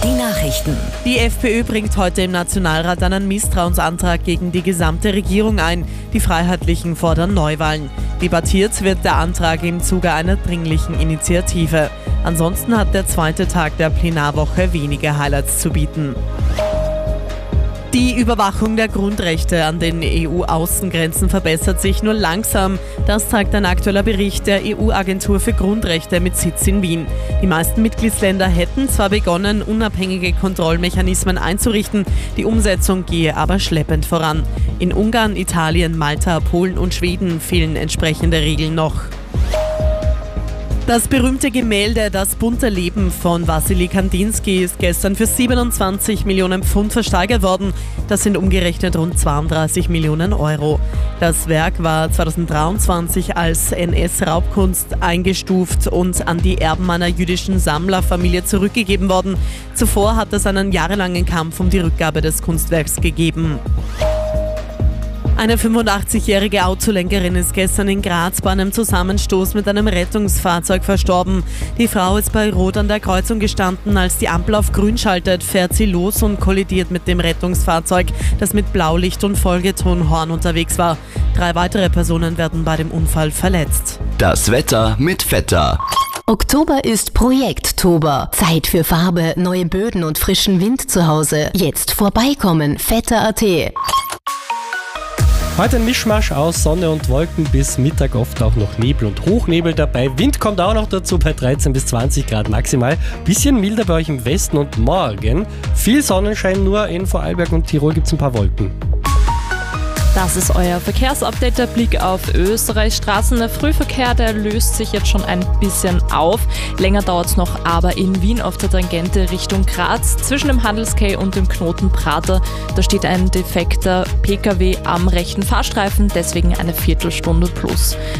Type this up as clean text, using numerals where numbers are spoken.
Die Nachrichten. Die FPÖ bringt heute im Nationalrat einen Misstrauensantrag gegen die gesamte Regierung ein. Die Freiheitlichen fordern Neuwahlen. Debattiert wird der Antrag im Zuge einer dringlichen Initiative. Ansonsten hat der zweite Tag der Plenarwoche wenige Highlights zu bieten. Die Überwachung der Grundrechte an den EU-Außengrenzen verbessert sich nur langsam. Das zeigt ein aktueller Bericht der EU-Agentur für Grundrechte mit Sitz in Wien. Die meisten Mitgliedsländer hätten zwar begonnen, unabhängige Kontrollmechanismen einzurichten, die Umsetzung gehe aber schleppend voran. In Ungarn, Italien, Malta, Polen und Schweden fehlen entsprechende Regeln noch. Das berühmte Gemälde Das bunte Leben von Wassily Kandinsky ist gestern für 27 Millionen Pfund versteigert worden. Das sind umgerechnet rund 32 Millionen Euro. Das Werk war 2023 als NS-Raubkunst eingestuft und an die Erben einer jüdischen Sammlerfamilie zurückgegeben worden. Zuvor hat es einen jahrelangen Kampf um die Rückgabe des Kunstwerks gegeben. Eine 85-jährige Autolenkerin ist gestern in Graz bei einem Zusammenstoß mit einem Rettungsfahrzeug verstorben. Die Frau ist bei Rot an der Kreuzung gestanden. Als die Ampel auf Grün schaltet, fährt sie los und kollidiert mit dem Rettungsfahrzeug, das mit Blaulicht und Folgetonhorn unterwegs war. 3 weitere Personen werden bei dem Unfall verletzt. Das Wetter mit Vetter. Oktober ist Projekttober. Zeit für Farbe, neue Böden und frischen Wind zu Hause. Jetzt vorbeikommen, vetter.at. Heute ein Mischmasch aus Sonne und Wolken, bis Mittag oft auch noch Nebel und Hochnebel dabei. Wind kommt auch noch dazu bei 13 bis 20 Grad maximal. Bisschen milder bei euch im Westen und morgen viel Sonnenschein, nur in Vorarlberg und Tirol gibt es ein paar Wolken. Das ist euer Verkehrsupdate, der Blick auf Österreichs Straßen. Der Frühverkehr, der löst sich jetzt schon ein bisschen auf. Länger dauert es noch, aber in Wien auf der Tangente Richtung Graz zwischen dem Handels-Quai und dem Knoten Prater, da steht ein defekter PKW am rechten Fahrstreifen, deswegen eine Viertelstunde plus.